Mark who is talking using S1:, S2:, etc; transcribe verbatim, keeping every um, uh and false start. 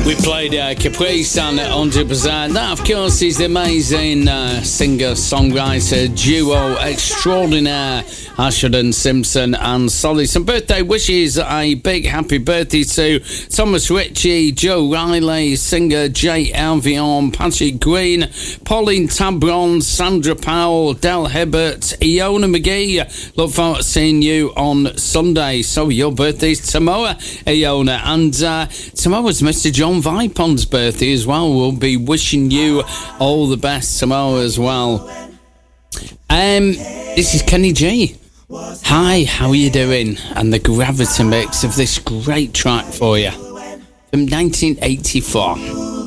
S1: We played uh, Caprice on one hundred percent. That, of course, is the amazing uh, singer-songwriter duo extraordinaire, Ashford Simpson and Solly. Some birthday wishes. A big happy birthday to Thomas Ritchie, Joe Riley, singer Jay Albion, Patrick Green, Pauline Tabron, Sandra Powell, Del Hibbert, Iona McGee. Look forward to seeing you on Sunday. So your birthday's tomorrow, Iona. And uh, tomorrow's Mister John Vipon's birthday as well. We'll be wishing you all the best tomorrow as well. Um, this is Kenny G. Hi, how are you doing? And the Gravity mix of this great track for you from nineteen eighty-four.